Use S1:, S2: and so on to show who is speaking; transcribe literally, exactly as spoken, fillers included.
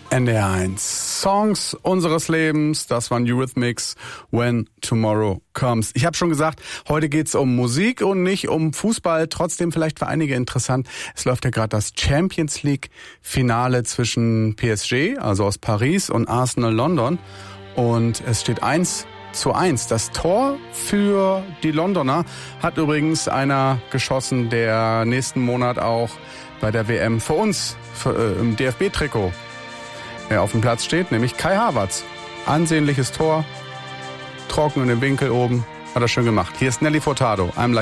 S1: N D R eins. Songs unseres Lebens, das waren Eurythmics, When Tomorrow Comes. Ich habe schon gesagt, heute geht's um Musik und nicht um Fußball. Trotzdem vielleicht für einige interessant. Es läuft ja gerade das Champions League Finale zwischen P S G, also aus Paris, und Arsenal London. Und es steht eins zu eins. Das Tor für die Londoner hat übrigens einer geschossen, der nächsten Monat auch bei der W M für uns für, äh, im D F B-Trikot der auf dem Platz steht, nämlich Kai Havertz. Ansehnliches Tor, trocken in dem Winkel oben, hat er schön gemacht. Hier ist Nelly Furtado, I'm like